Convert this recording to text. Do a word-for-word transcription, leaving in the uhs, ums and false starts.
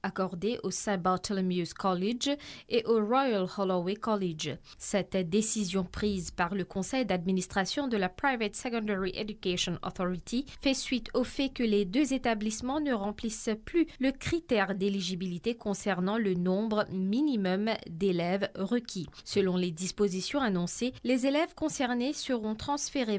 accordés au Saint Bartholomew's College et au Royal Holloway College. Cette décision prise par le conseil d'administration de la Private Secondary Education Authority fait suite au fait que les deux établissements ne remplissent plus le critère d'éligibilité concernant le nombre minimum d'élèves requis. Selon les dispositions annoncées, les élèves concernés seront transférés